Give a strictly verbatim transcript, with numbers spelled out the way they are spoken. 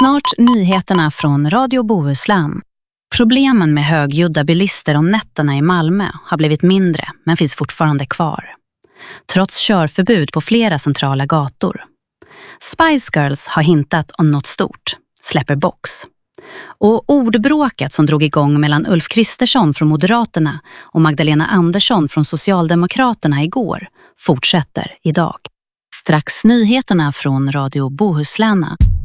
Snart nyheterna från Radio Bohuslän. Problemen med högljudda bilister om nätterna i Malmö har blivit mindre men finns fortfarande kvar. Trots körförbud på flera centrala gator. Spice Girls har hintat om något stort, släpper box. Och ordbråket som drog igång mellan Ulf Kristersson från Moderaterna och Magdalena Andersson från Socialdemokraterna igår fortsätter idag. Strax nyheterna från Radio Bohuslän.